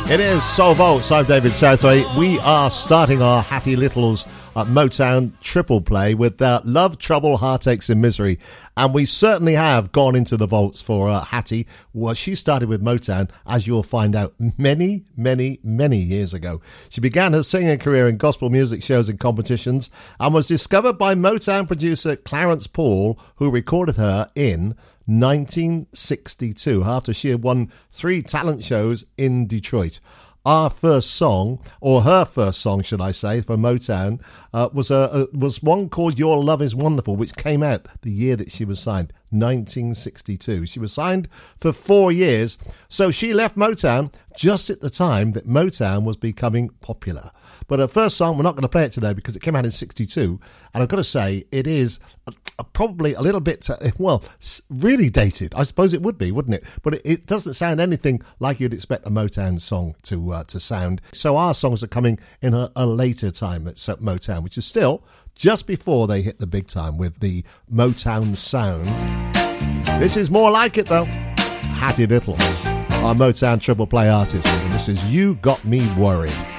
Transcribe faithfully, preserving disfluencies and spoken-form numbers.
It is Soul Vaults. I'm David Southway. We are starting our Hattie Littles uh, Motown triple play with uh, Love, Trouble, Heartaches and Misery. And we certainly have gone into the vaults for uh, Hattie. Well, she started with Motown, as you'll find out, many, many, many years ago. She began her singing career in gospel music shows and competitions and was discovered by Motown producer Clarence Paul, who recorded her in nineteen sixty-two, after she had won three talent shows in Detroit. Our first song, or her first song, should I say, for Motown, uh, was a, a was one called Your Love Is Wonderful, which came out the year that she was signed, nineteen sixty-two. She was signed for four years, so she left Motown just at the time that Motown was becoming popular. But her first song, we're not going to play it today because it came out in sixty-two, and I've got to say, it is a, a, probably a little bit, uh, well, really dated. I suppose it would be, wouldn't it? But it, it doesn't sound anything like you'd expect a Motown song to uh, to sound. So our songs are coming in a, a later time at Motown, which is still just before they hit the big time with the Motown sound. This is more like it, though. Hattie Littles, our Motown triple play artist, and this is You Got Me Worried.